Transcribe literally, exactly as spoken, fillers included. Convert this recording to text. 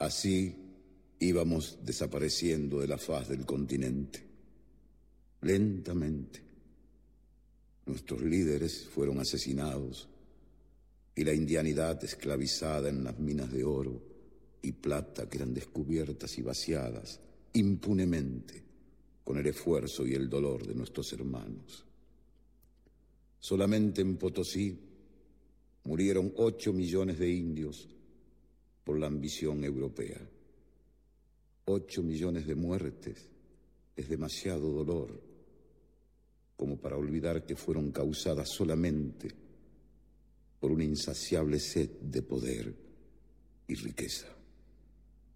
Así íbamos desapareciendo de la faz del continente. Lentamente, nuestros líderes fueron asesinados y la indianidad esclavizada en las minas de oro y plata que eran descubiertas y vaciadas impunemente con el esfuerzo y el dolor de nuestros hermanos. Solamente en Potosí murieron ocho millones de indios por la ambición europea. Ocho millones de muertes es demasiado dolor como para olvidar que fueron causadas solamente por una insaciable sed de poder y riqueza.